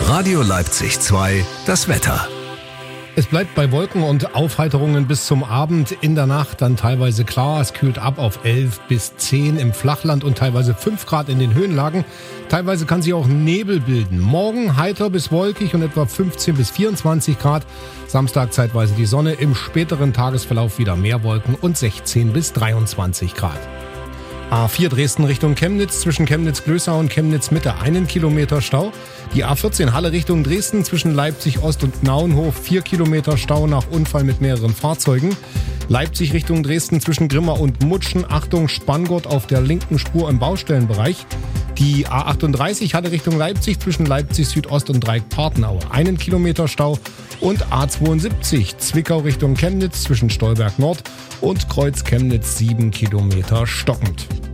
Radio Leipzig 2, das Wetter. Es bleibt bei Wolken und Aufheiterungen bis zum Abend. In der Nacht dann teilweise klar. Es kühlt ab auf 11 bis 10 im Flachland und teilweise 5 Grad in den Höhenlagen. Teilweise kann sich auch Nebel bilden. Morgen heiter bis wolkig und etwa 15 bis 24 Grad. Samstag zeitweise die Sonne. Im späteren Tagesverlauf wieder mehr Wolken und 16 bis 23 Grad. A4 Dresden Richtung Chemnitz, zwischen Chemnitz-Glößau und Chemnitz-Mitte 1 Kilometer Stau. Die A14 Halle Richtung Dresden, zwischen Leipzig Ost und Naunhof 4 Kilometer Stau nach Unfall mit mehreren Fahrzeugen. Leipzig Richtung Dresden zwischen Grimma und Mutschen, Achtung, Spanngurt auf der linken Spur im Baustellenbereich. Die A38 Halle Richtung Leipzig, zwischen Leipzig Südost und Dreieck-Partenaue 1 Kilometer Stau. Und A72 Zwickau Richtung Chemnitz, zwischen Stolberg Nord und Kreuz Chemnitz 7 Kilometer stockend.